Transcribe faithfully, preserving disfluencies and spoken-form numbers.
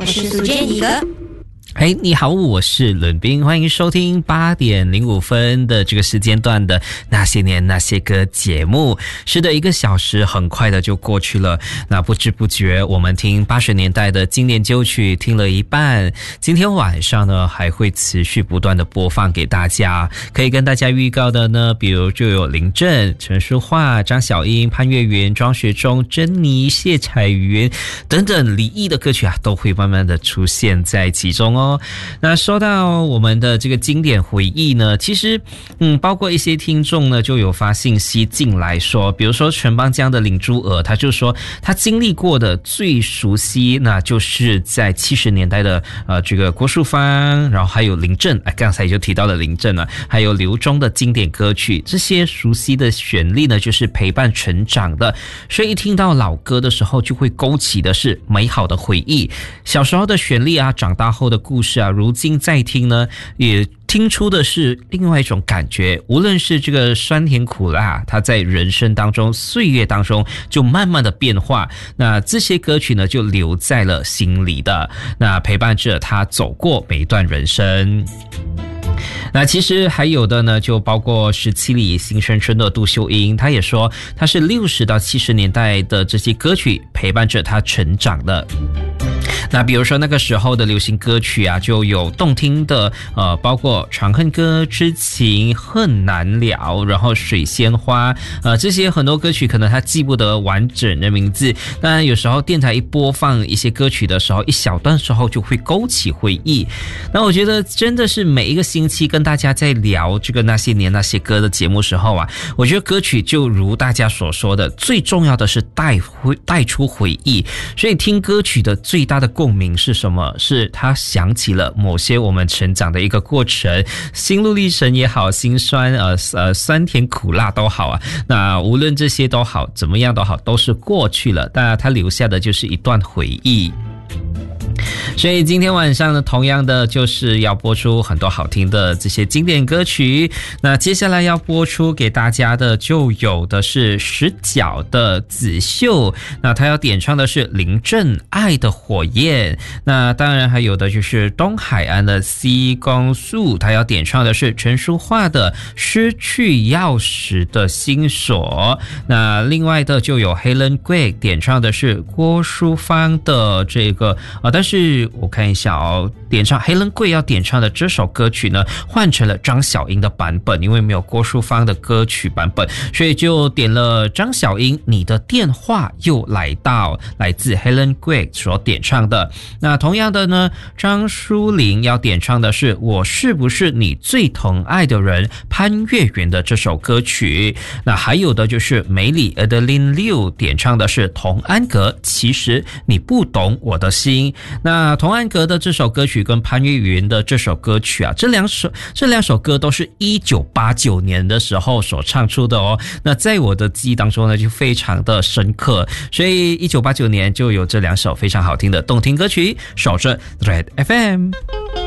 是苏建一个。 哎，你好，我是伦斌，欢迎收听八点零五分的这个时间段的那些年那些歌节目。是的，一个小时很快的就过去了，那不知不觉我们听八十年代的经典旧曲听了一半，今天晚上呢还会持续不断的播放给大家。可以跟大家预告的呢，比如就有林振、陈淑桦、张小英、潘越云、庄学忠、珍妮、谢彩云等等李益的歌曲啊，都会慢慢的出现在其中哦。那说到我们的这个经典回忆呢，其实嗯，包括一些听众呢就有发信息进来说，比如说全邦江的林珠娥，他就说他经历过的最熟悉，那就是在七十年代的呃这个郭淑芳，然后还有林振，哎，刚才就提到了林振了，还有刘忠的经典歌曲，这些熟悉的旋律呢，就是陪伴成长的，所以一听到老歌的时候，就会勾起的是美好的回忆。小时候的旋律啊，长大后的故事啊，如今再听呢，也听出的是另外一种感觉。无论是这个酸甜苦辣，它在人生当中、岁月当中就慢慢的变化。那这些歌曲呢，就留在了心里的，那陪伴着他走过每一段人生。那其实还有的呢，就包括十七里新生春的杜秀英，她也说她是六十到七十年代的这些歌曲陪伴着她成长的。那比如说那个时候的流行歌曲啊，就有动听的呃，包括长恨歌、痴情、恨难了，然后水仙花，呃，这些很多歌曲可能他记不得完整的名字，但有时候电台一播放一些歌曲的时候，一小段时候就会勾起回忆。那我觉得真的是每一个星期跟大家在聊这个那些年那些歌的节目时候啊，我觉得歌曲就如大家所说的，最重要的是带回带出回忆。所以听歌曲的最大的共鸣是什么？是他想起了某些我们成长的一个过程，心路历程也好，心酸呃呃酸甜苦辣都好啊。那无论这些都好，怎么样都好，都是过去了，但他留下的就是一段回忆。所以今天晚上呢，同样的就是要播出很多好听的这些经典歌曲。那接下来要播出给大家的就有的是十角的紫秀，那他要点唱的是林振《爱的火焰》。那当然还有的就是东海岸的西公树，他要点唱的是陈淑桦的《失去钥匙的心锁》。那另外的就有 Helen Gray 点唱的是郭淑芳的这个啊，但是我看一下哦，点唱黑人贵要点唱的这首歌曲呢，换成了张小英的版本，因为没有郭淑芳的歌曲版本，所以就点了张小英《你的电话又来到》，来自 Helen Gray 所点唱的。那同样的呢，张淑玲要点唱的是我是不是你最疼爱的人，潘越云的这首歌曲。那还有的就是梅里 Adeline Liu 点唱的是童安格其实你不懂我的心。那童安格的这首歌曲跟潘越云的这首歌曲啊，这两首这两首歌都是一九八九年的时候所唱出的哦。那在我的记忆当中呢，就非常的深刻，所以一九八九年就有这两首非常好听的动听歌曲，守着 Red F M。